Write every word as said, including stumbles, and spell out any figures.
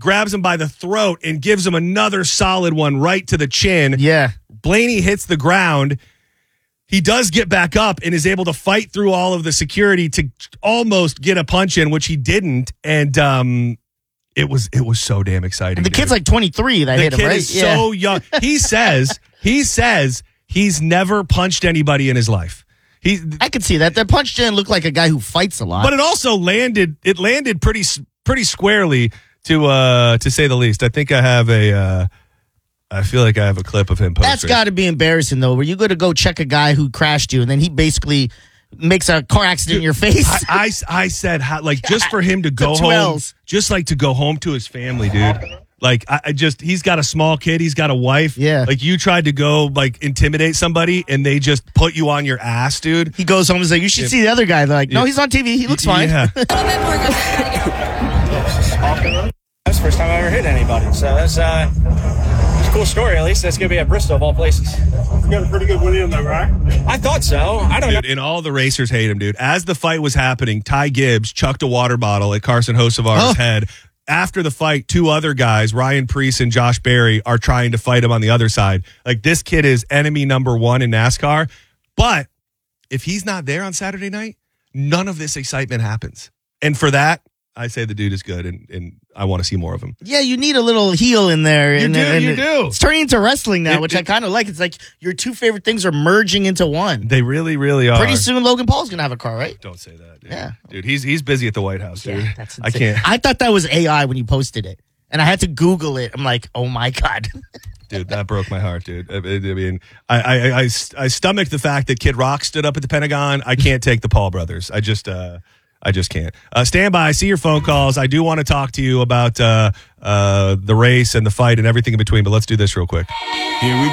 grabs him by the throat and gives him another solid one right to the chin. Yeah. Blaney hits the ground. He does get back up and is able to fight through all of the security to almost get a punch in, which he didn't. And um, it was it was so damn exciting. And the dude. kid's like twenty-three that the hit him, kid right? is yeah. so young. He says he says he's never punched anybody in his life. He, I could see that. The punch didn't look like a guy who fights a lot. but it also landed. It landed pretty pretty squarely to uh, to say the least. I think I have a. Uh, I feel like I have a clip of him posted. That's got to be embarrassing, though, where you go to go check a guy who crashed you, and then he basically makes a car accident in your face. I, I, I said, how, like, just for him to go home, L's. just like to go home to his family, dude. Like, I, I just, he's got a small kid, he's got a wife. Yeah. Like, you tried to go, like, intimidate somebody, and they just put you on your ass, dude. He goes home and is like, you should Yeah. see the other guy. They're like, no, Yeah. he's on T V. He looks fine. Yeah. That's the first time I ever hit anybody, so that's uh, it's a cool story. At least that's gonna be at Bristol of all places. You got a pretty good win in though, right? I thought so. I don't know. Dude, and all the racers hate him, dude. As the fight was happening, Ty Gibbs chucked a water bottle at Carson Hocevar's Oh. head. After the fight, two other guys, Ryan Preece and Josh Berry, are trying to fight him on the other side. Like, this kid is enemy number one in NASCAR. But if he's not there on Saturday night, none of this excitement happens. And for that, I say the dude is good, and, and I want to see more of him. Yeah, you need a little heel in there. You and, do, and you it- do. It's turning into wrestling now, It- which it- I kind of like. It's like your two favorite things are merging into one. They really, really are. Pretty soon, Logan Paul's going to have a car, right? Don't say that, dude. Yeah. Dude, he's he's busy at the White House, dude. that's I insane. can't. I thought that was A I when you posted it, and I had to Google it. I'm like, oh my God. Dude, that broke my heart, dude. I, I mean, I, I, I, I stomached the fact that Kid Rock stood up at the Pentagon. I can't take the Paul brothers. I just, uh, I just can't. Uh, stand by. I see your phone calls. I do want to talk to you about uh, uh, the race and the fight and everything in between, but let's do this real quick. Here we